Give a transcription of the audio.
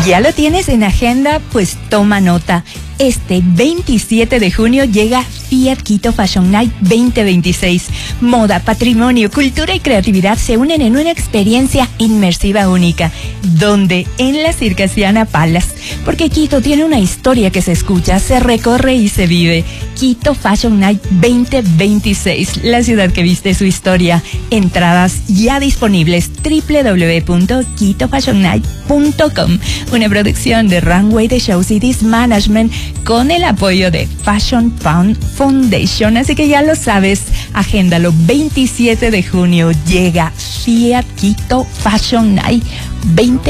¿Ya lo tienes en agenda? Pues toma nota. Este 27 de junio llega Fiat Quito Fashion Night 2026. Moda, patrimonio, cultura y creatividad se unen en una experiencia inmersiva única. ¿Dónde? En la Circasiana Palace. Porque Quito tiene una historia que se escucha, se recorre y se vive. Quito Fashion Night 2026. La ciudad que viste su historia. Entradas ya disponibles. www.quitofashionnight.com. Una producción de Runway The Show Cities Management con el apoyo de Fashion Foundation. Así que ya lo sabes, agéndalo. 27 de junio llega Fiat Quito Fashion Night 2026.